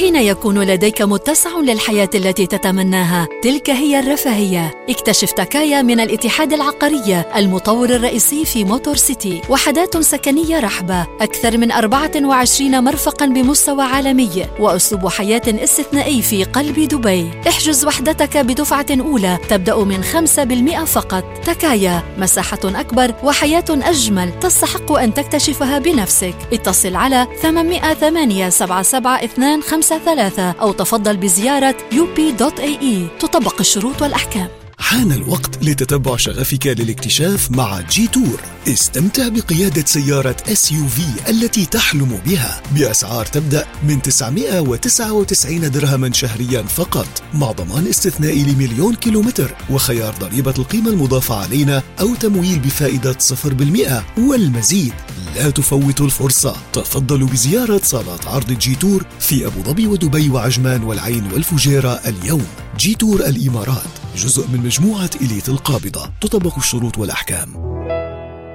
حين يكون لديك متسع للحياة التي تتمناها، تلك هي الرفاهية. اكتشف تاكايا من الاتحاد العقارية، المطور الرئيسي في موتور سيتي. وحدات سكنية رحبة، أكثر من 24 مرفقاً بمستوى عالمي، وأسلوب حياة استثنائي في قلب دبي. احجز وحدتك بدفعة أولى تبدأ من 5% فقط. تاكايا، مساحة أكبر وحياة أجمل تستحق أن تكتشفها بنفسك. اتصل على 808 77253 أو تفضل بزيارة up.ae. تطبق الشروط والأحكام. حان الوقت لتتبع شغفك للاكتشاف مع جي تور. استمتع بقيادة سيارة SUV التي تحلم بها بأسعار تبدأ من 999 درهما شهريا فقط، مع ضمان استثنائي ل1,000,000 كيلومتر، وخيار ضريبة القيمة المضافة علينا أو تمويل بفائدة 0% والمزيد. لا تفوتوا الفرصة. تفضلوا بزيارة صالات عرض جي تور في أبو ظبي ودبي وعجمان والعين والفجيرة اليوم. جي تور الإمارات، جزء من مجموعة إليت القابضة. تطبق الشروط والأحكام.